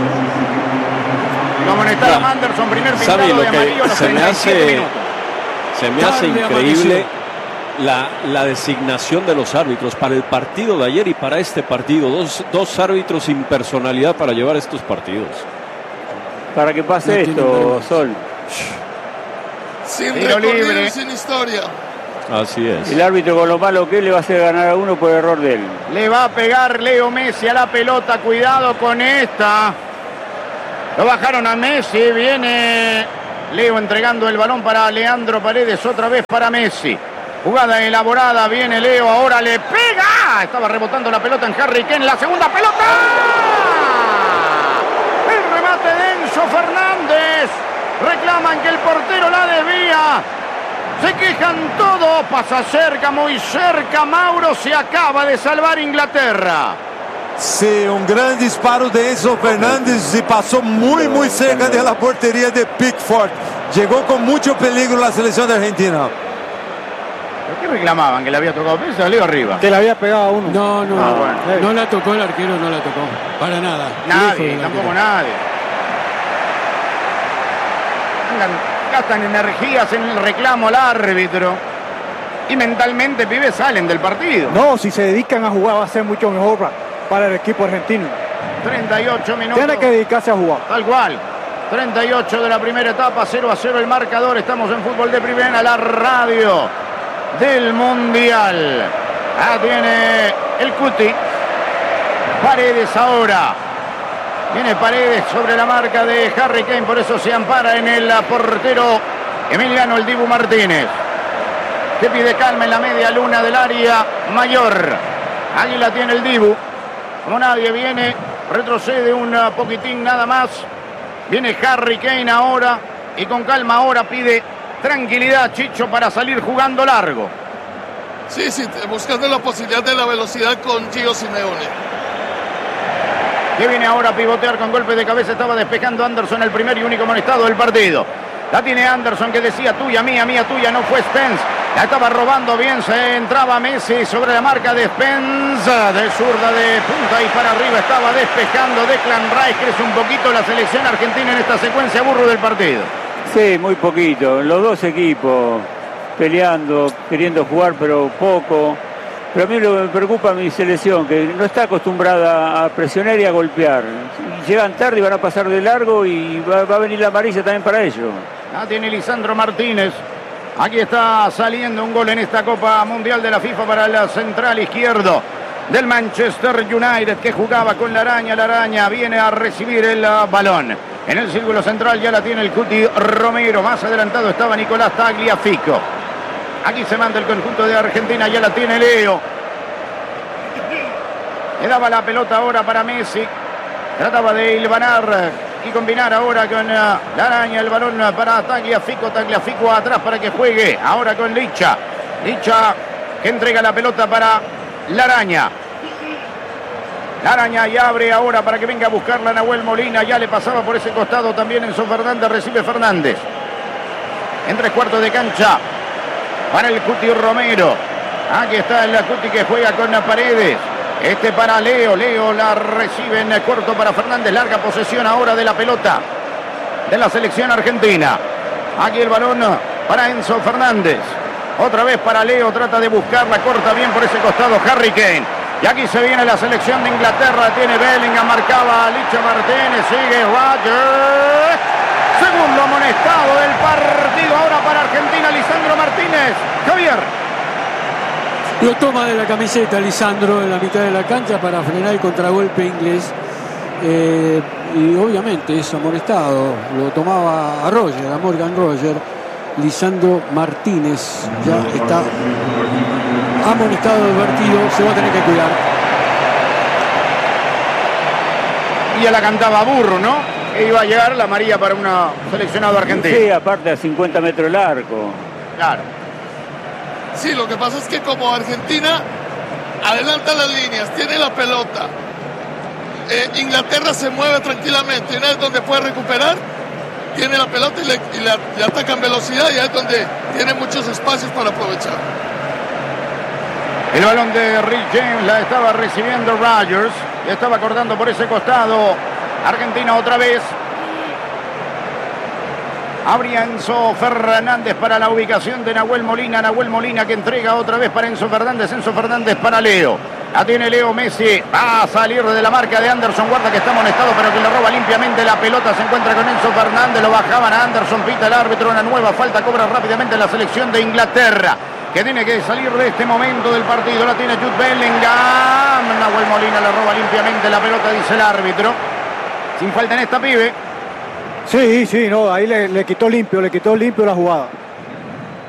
Lo amonestaron a Anderson, primer pintado de amarillo a los 37 minutos. Se me hace increíble la designación de los árbitros para el partido de ayer y para este partido. Dos árbitros sin personalidad para llevar estos partidos. Para que pase esto, Sol. Sin tiro recorrido libre. y sin historia. Así es. El árbitro, con lo malo que le va a hacer ganar a uno por error de él. Le va a pegar Leo Messi a la pelota. Cuidado con esta. Lo bajaron a Messi. Viene Leo entregando el balón para Leandro Paredes. Otra vez para Messi. Jugada elaborada. Viene Leo. Ahora le pega. Estaba rebotando la pelota en Harry Kane. La segunda pelota. El remate de Enzo Fernández. Reclaman que el portero la desvía. Se quejan todos, pasa cerca, muy cerca. Mauro, se acaba de salvar Inglaterra. Sí, un gran disparo de Enzo Fernández y pasó muy cerca de la portería de Pickford. Llegó con mucho peligro la selección de Argentina. ¿Por qué reclamaban? ¿Que le había tocado? Pero salió arriba. Que le había pegado a uno. No, bueno. No la tocó el arquero, no la tocó. Para nada. Nadie, tampoco nadie. Gastan energías en el reclamo al árbitro y mentalmente, pibes, salen del partido. No, si se dedican a jugar va a ser mucho mejor para el equipo argentino. 38 minutos. Tiene que dedicarse a jugar. Tal cual. 38 de la primera etapa, 0-0 el marcador. Estamos en Fútbol de Primera, la radio del Mundial. Tiene el Cuti. Paredes ahora. Viene Paredes sobre la marca de Harry Kane, por eso se ampara en el portero Emiliano el Dibu Martínez. Que pide calma en la media luna del área mayor. Allí la tiene el Dibu. Como nadie viene, retrocede un poquitín nada más. Viene Harry Kane ahora y con calma ahora pide tranquilidad, Chicho, para salir jugando largo. Sí, buscando la posibilidad de la velocidad con Gio Simeone. Que viene ahora a pivotear con golpe de cabeza. Estaba despejando Anderson, el primer y único amonestado del partido. La tiene Anderson, que decía tuya, mía, tuya. No fue Spence. La estaba robando bien, se entraba Messi sobre la marca de Spence, de zurda de punta y para arriba estaba despejando Declan Rice. Crece un poquito la selección argentina en esta secuencia, Burro, del partido. Sí, muy poquito, los dos equipos peleando, queriendo jugar pero poco. Pero a mí lo que me preocupa mi selección, que no está acostumbrada a presionar y a golpear. Llegan tarde y van a pasar de largo y va a venir la amarilla también para ellos. La tiene Lisandro Martínez. Aquí está saliendo un gol en esta Copa Mundial de la FIFA para el central izquierdo del Manchester United, que jugaba con la araña. La araña viene a recibir el balón. En el círculo central ya la tiene el Cuti Romero. Más adelantado estaba Nicolás Tagliafico. Aquí se manda el conjunto de Argentina, ya la tiene Leo. Le daba la pelota ahora para Messi. Trataba de hilvanar y combinar ahora con la araña. El balón para Tagliafico. Tagliafico atrás para que juegue. Ahora con Licha. Licha que entrega la pelota para la araña. La araña y abre ahora para que venga a buscarla Nahuel Molina. Ya le pasaba por ese costado también Enzo Fernández. Recibe Fernández. En 3/4 de cancha para el Cuti Romero. Aquí está el Cuti que juega con Paredes. Este para Leo. Leo la recibe en corto para Fernández. Larga posesión ahora de la pelota de la selección argentina. Aquí el balón para Enzo Fernández. Otra vez para Leo. Trata de buscarla. Corta bien por ese costado Harry Kane. Y aquí se viene la selección de Inglaterra. Tiene Bellingham. Marcaba Licha Martínez. Sigue Rodgers. Segundo amonestado del partido ahora para Argentina. Lisandro Martínez. Javier. Lo toma de la camiseta Lisandro en la mitad de la cancha para frenar el contragolpe inglés. Y obviamente es amonestado. Lo tomaba a Roger, a Morgan Roger. Lisandro Martínez ya está amonestado del partido. Se va a tener que cuidar. Y ya la cantaba Burro, ¿no? E iba a llegar la amarilla para un seleccionado argentino. Sí, aparte a 50 metros el arco. Claro. Sí, lo que pasa es que como Argentina adelanta las líneas, tiene la pelota, Inglaterra se mueve tranquilamente, y una vez donde puede recuperar, tiene la pelota y le ataca en velocidad, y ahí es donde tiene muchos espacios para aprovechar. El balón de Rick James la estaba recibiendo Rodgers, y estaba cortando por ese costado Argentina otra vez. Abría Enzo Fernández para la ubicación de Nahuel Molina. Nahuel Molina que entrega otra vez para Enzo Fernández. Enzo Fernández para Leo. La tiene Leo Messi. Va a salir de la marca de Anderson. Guarda que está amonestado, pero que le roba limpiamente la pelota. Se encuentra con Enzo Fernández. Lo bajaban a Anderson. Pita el árbitro. Una nueva falta. Cobra rápidamente la selección de Inglaterra, que tiene que salir de este momento del partido. La tiene Jude Bellingham. Nahuel Molina le roba limpiamente la pelota, dice el árbitro. Sin falta en esta, pibe. Sí, no, ahí le quitó limpio la jugada.